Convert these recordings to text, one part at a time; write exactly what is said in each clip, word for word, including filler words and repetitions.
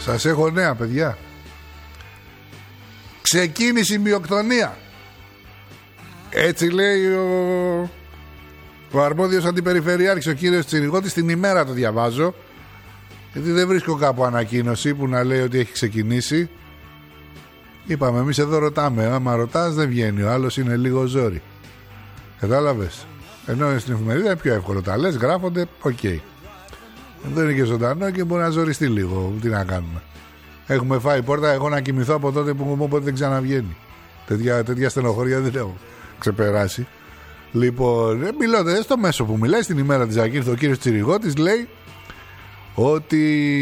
Σας έχω νέα, παιδιά. Ξεκίνησε η μειοκτονία. Έτσι λέει ο, ο αρμόδιος αντιπεριφερειάρχης, ο κύριος Τσιριγώτης. Την ημέρα το διαβάζω, γιατί δεν βρίσκω κάπου ανακοίνωση που να λέει ότι έχει ξεκινήσει. Είπαμε εμείς εδώ ρωτάμε. Άμα ρωτάς δεν βγαίνει, ο άλλος είναι λίγο ζόρι. Κατάλαβες? Ενώ στην εφημερίδα είναι πιο εύκολο. Τα λες, γράφονται, οκ. Okay. Δεν είναι και ζωντανό και μπορεί να ζοριστεί λίγο. Τι να κάνουμε. Έχουμε φάει πόρτα. Εγώ να κοιμηθώ από τότε που μου είπε δεν ξαναβγαίνει. Τέτοια, τέτοια στενοχώρια δεν έχω ξεπεράσει. Λοιπόν, μιλώντας στο μέσο που μιλάει στην ημέρα της Ακίνθου, ο κύριος Τσιριγώτης λέει ότι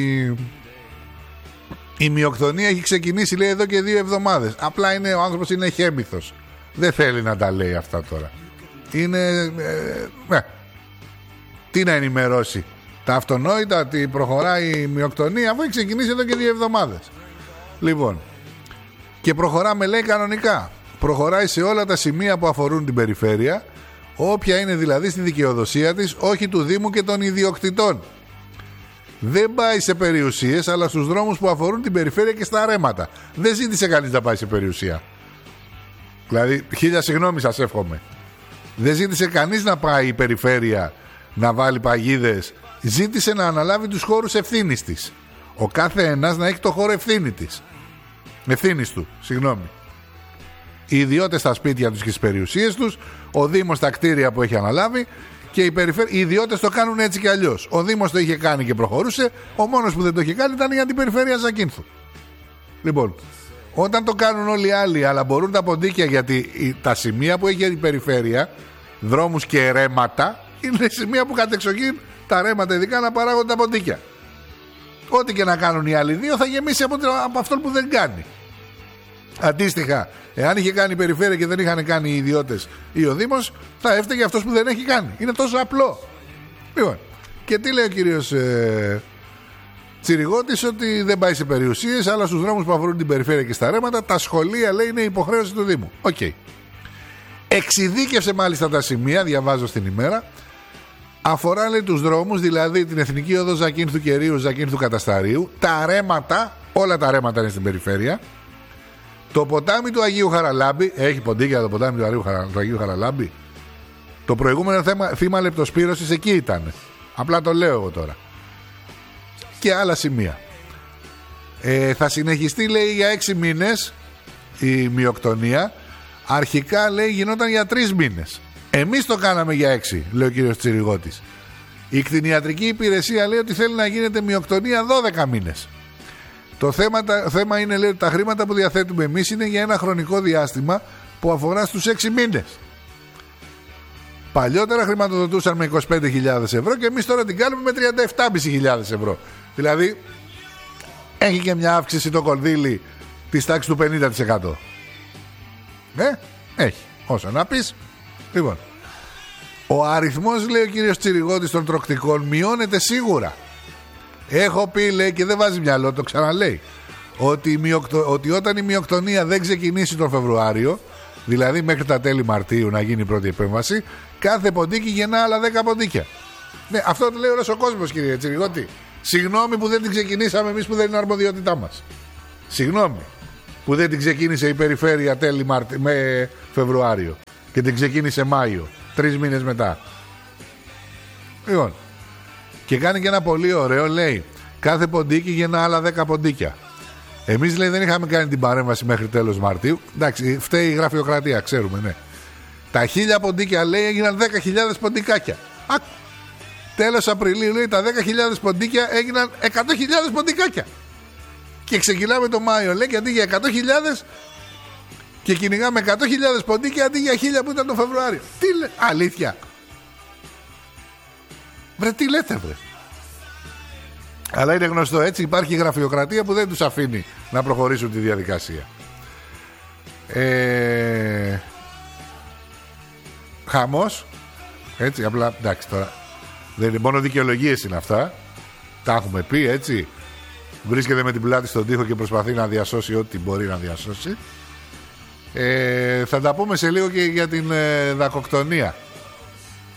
η μειοκτονία έχει ξεκινήσει, λέει, εδώ και δύο εβδομάδες. Απλά είναι, ο άνθρωπος είναι χέμηθος. Δεν θέλει να τα λέει αυτά τώρα. Είναι ε, ε, τι να ενημερώσει τα αυτονόητα ότι προχωράει η μειοκτονία, αφού έχει ξεκινήσει εδώ και δύο εβδομάδες. Λοιπόν, και προχωράμε, λέει, κανονικά. Προχωράει σε όλα τα σημεία που αφορούν την περιφέρεια, όποια είναι δηλαδή στη δικαιοδοσία της, όχι του Δήμου και των ιδιοκτητών. Δεν πάει σε περιουσίες, αλλά στους δρόμους που αφορούν την περιφέρεια και στα ρέματα. Δεν ζήτησε κανείς να πάει σε περιουσία. Δηλαδή, χίλια συγγνώμη σας εύχομαι. Δεν ζήτησε κανείς να πάει η περιφέρεια να βάλει παγίδες. Ζήτησε να αναλάβει τους χώρους ευθύνης της. Ο κάθε ένας να έχει το χώρο ευθύνη της. Ευθύνης του, συγγνώμη. Οι ιδιώτες στα σπίτια τους και στις περιουσίες τους, ο Δήμος στα κτίρια που έχει αναλάβει και οι, περιφέρ... οι ιδιώτες το κάνουν έτσι και αλλιώς. Ο Δήμος το είχε κάνει και προχωρούσε. Ο μόνος που δεν το είχε κάνει ήταν η αντιπεριφέρεια Ζακίνθου. Λοιπόν, όταν το κάνουν όλοι οι άλλοι, αλλά μπορούν τα ποντίκια, γιατί τα σημεία που έχει η περιφέρεια, δρόμους και ρέματα, είναι σημεία που κατεξοχήν τα ρέματα ειδικά να παράγονται τα ποντίκια. Ό,τι και να κάνουν οι άλλοι δύο θα γεμίσει από, από αυτόν που δεν κάνει. Αντίστοιχα, εάν είχε κάνει η περιφέρεια και δεν είχαν κάνει οι ιδιώτες ή ο Δήμος, θα έφταιγε αυτός που δεν έχει κάνει. Είναι τόσο απλό. Λοιπόν, και τι λέει ο κύριος ε, Τσιριγώτης? Ότι δεν πάει σε περιουσίες, αλλά στους δρόμους που αφορούν την περιφέρεια και στα ρέματα, τα σχολεία, λέει, είναι υποχρέωση του Δήμου. Οκ. Okay. Εξειδίκευσε μάλιστα τα σημεία, διαβάζω στην ημέρα. Αφορά, λέει, τους δρόμους, δηλαδή την Εθνική Οδό Ζακίνθου Κερίου, Ζακίνθου Κατασταρίου, τα ρέματα, όλα τα ρέματα είναι στην περιφέρεια. Το ποτάμι του Αγίου Χαραλάμπη, έχει ποντίκια το ποτάμι του Αγίου, Χαρα... του Αγίου Χαραλάμπη. Το προηγούμενο θέμα, θύμα λεπτοσπύρωσης εκεί ήταν. Απλά το λέω εγώ τώρα. Και άλλα σημεία. Ε, θα συνεχιστεί, λέει, για έξι μήνες η μειοκτονία. Αρχικά, λέει, γινόταν για τρεις μήνες. Εμείς το κάναμε για έξι, λέει ο κύριος Τσιριγώτης. Η κτηνιατρική υπηρεσία λέει ότι θέλει να γίνεται μειοκτονία δώδεκα μήνες. Το θέμα, τα, θέμα είναι, λέει, ότι τα χρήματα που διαθέτουμε εμείς είναι για ένα χρονικό διάστημα που αφορά στους έξι μήνες. Παλιότερα χρηματοδοτούσαν με είκοσι πέντε χιλιάδες ευρώ και εμείς τώρα την κάνουμε με τριάντα επτά χιλιάδες πεντακόσιες ευρώ. Δηλαδή έχει και μια αύξηση το κονδύλι της τάξης του πενήντα τοις εκατό. Ε, έχει. Όσο να πεις. Λοιπόν, ο αριθμός, λέει ο κύριος Τσιριγώτης, των τροκτικών μειώνεται σίγουρα. Έχω πει, λέει, και δεν βάζει μυαλό, το ξαναλέει, ότι, η μειοκτο... ότι όταν η μειοκτονία δεν ξεκινήσει τον Φεβρουάριο, δηλαδή μέχρι τα τέλη Μαρτίου να γίνει η πρώτη επέμβαση, κάθε ποντίκι γεννά άλλα δέκα ποντίκια. Ναι, αυτό το λέει όλος ο κόσμος, κύριε Τσιριγώτη. Συγγνώμη που δεν την ξεκινήσαμε εμείς, που δεν είναι αρμοδιότητά μας. Συγγνώμη που δεν την ξεκίνησε η περιφέρεια τέλη Μαρτι... με Φεβρουάριο και την ξεκίνησε Μάιο, τρεις μήνες μετά. Λοιπόν, και κάνει και ένα πολύ ωραίο, λέει, κάθε ποντίκι γεννά άλλα δέκα ποντίκια. Εμείς, λέει, δεν είχαμε κάνει την παρέμβαση μέχρι τέλος Μαρτίου. Εντάξει, φταίει η γραφειοκρατία, ξέρουμε, ναι. Τα χίλια ποντίκια, λέει, έγιναν δέκα χιλιάδες ποντικάκια. Α, τέλος Απριλίου, λέει, τα δέκα χιλιάδες ποντίκια έγιναν εκατό χιλιάδες ποντικάκια. Και ξεκινάμε το Μάιο, λέει, και αντί για εκατό χιλιάδες και κυνηγάμε εκατό χιλιάδες ποντίκια αντί για χίλια που ήταν το Φεβρουάριο. Τι λέει, αλήθεια? Βρε, τι λέτε, βρε? Αλλά είναι γνωστό, έτσι υπάρχει γραφειοκρατία που δεν τους αφήνει να προχωρήσουν τη διαδικασία. Ε... Χαμός. Έτσι, απλά, εντάξει τώρα. Δεν είναι μόνο δικαιολογίες είναι αυτά. Τα έχουμε πει, έτσι. Βρίσκεται με την πλάτη στον τοίχο και προσπαθεί να διασώσει ό,τι μπορεί να διασώσει. Ε, θα τα πούμε σε λίγο και για την ε, δακοκτονία.